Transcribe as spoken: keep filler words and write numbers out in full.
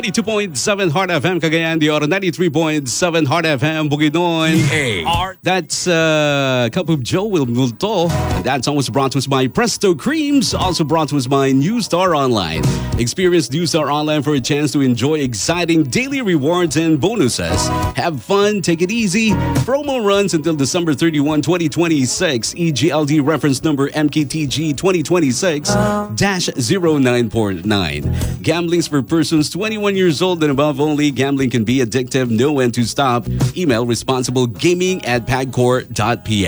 ninety-two point seven Heart F M Cagayan de Oro, ninety-three point seven Heart F M Bukidnon. A. That's uh, Cup of Joe Will Multo. That song was brought to us by Presto Creams, also brought to us by New Star Online. Experience New Star Online for a chance to enjoy exciting daily rewards and bonuses. Have fun, take it easy. Promo runs until December thirty-first, twenty twenty-six. E G L D reference number M K T G twenty twenty-six dash zero nine four nine. Gambling's for persons twenty-one years old and above only. Gambling can be addictive. Know when to stop. Email responsiblegaming at pagcor dot p m.